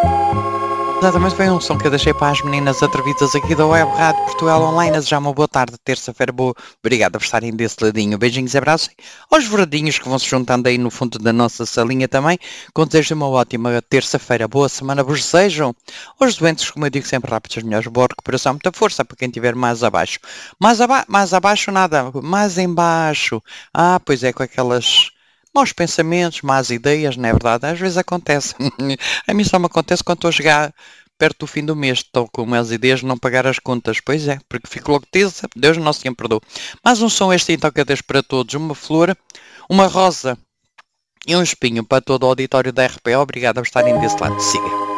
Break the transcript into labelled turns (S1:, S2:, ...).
S1: Exatamente, foi um som que eu deixei para as meninas atrevidas aqui da Web Rádio Portugal Online. Já uma boa tarde, terça-feira boa. Obrigado por estarem desse ladinho. Beijinhos e abraços aos verdinhos que vão se juntando aí no fundo da nossa salinha também. Com desejo de uma ótima terça-feira, boa semana vos desejam. Aos doentes, como eu digo sempre, rápidos, as melhores, boa recuperação, muita força para quem estiver mais abaixo. Mais abaixo nada, mais embaixo. Ah, pois é, com aquelas maus pensamentos, más ideias, não é verdade? Às vezes acontece. A mim só me acontece quando estou a chegar perto do fim do mês. Estou com as ideias de não pagar as contas. Pois é, porque fico logo tesa. Deus Nosso Senhor perdoa. Mais um som este então que eu deixo para todos. Uma flor, uma rosa e um espinho para todo o auditório da RP. Obrigado por estarem desse lado. Siga.